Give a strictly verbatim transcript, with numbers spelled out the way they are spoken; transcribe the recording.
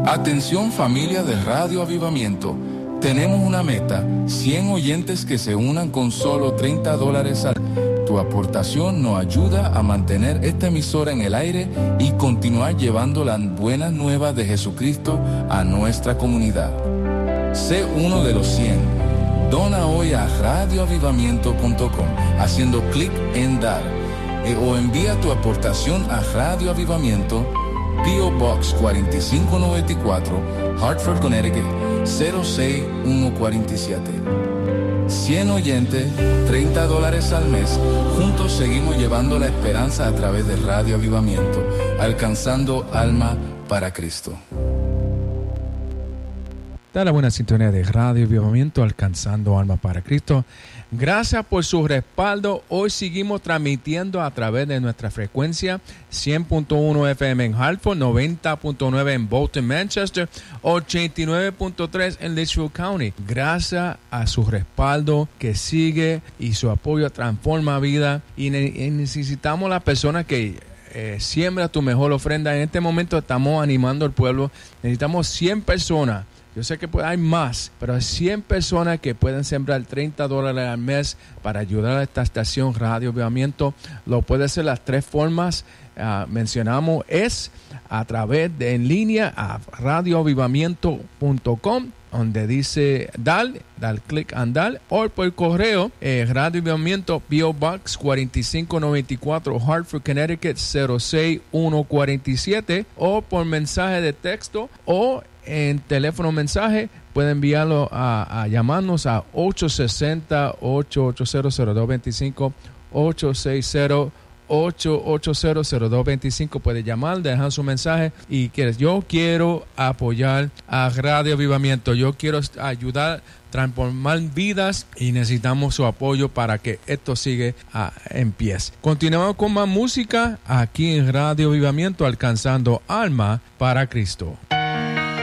Atención familia de Radio Avivamiento. Tenemos una meta, cien oyentes que se unan con solo treinta dólares al mes. Tu aportación nos ayuda a mantener esta emisora en el aire y continuar llevando las buenas nuevas de Jesucristo a nuestra comunidad. Sé uno de los cien. Dona hoy a radio avivamiento punto com haciendo clic en dar eh, o envía tu aportación a Radio Avivamiento, P O Box cuatro cinco nueve cuatro, Hartford, Connecticut cero seis uno cuatro siete. cien oyentes, treinta dólares al mes. Juntos seguimos llevando la esperanza a través de Radio Avivamiento, alcanzando alma para Cristo. Da la buena sintonía de Radio Avivamiento, alcanzando alma para Cristo. Gracias por su respaldo. Hoy seguimos transmitiendo a través de nuestra frecuencia cien punto uno F M en Hartford, noventa punto nueve en Bolton, Manchester, ochenta y nueve punto tres en Litchfield County. Gracias a su respaldo que sigue y su apoyo transforma vida. Y, ne- y necesitamos las personas que eh, siembra tu mejor ofrenda. En este momento estamos animando al pueblo. Necesitamos cien personas. Yo sé que hay más, pero hay cien personas que pueden sembrar treinta dólares al mes para ayudar a esta estación Radio Avivamiento. Lo puede hacer las tres formas. Uh, mencionamos es a través de en línea a radio avivamiento punto com, donde dice dar, dar clic en dar, o por correo eh, Radio Avivamiento, P O Box cuatro cinco nueve cuatro, Hartford, Connecticut cero seis uno cuatro siete, o por mensaje de texto o en teléfono mensaje. Pueden enviarlo a, a llamarnos a ocho seis cero, ocho ocho cero, cero dos dos cinco, ocho seis cero, ocho ocho cero, cero dos dos cinco. Puede llamar, dejar su mensaje y quieres, yo quiero apoyar a Radio Avivamiento, yo quiero ayudar, transformar vidas y necesitamos su apoyo para que esto siga uh, en pie. Continuamos con más música aquí en Radio Avivamiento, alcanzando alma para Cristo.